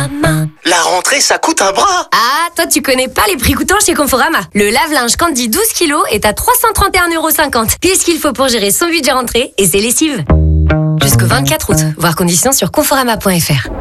La rentrée, ça coûte un bras. Ah, toi tu connais pas les prix coûtants chez Conforama. Le lave-linge Candy 12 kg est à 331,50 €. Pile ce qu'il faut pour gérer son budget rentrée et ses lessives. Jusqu'au 24 août. Voir conditions sur conforama.fr.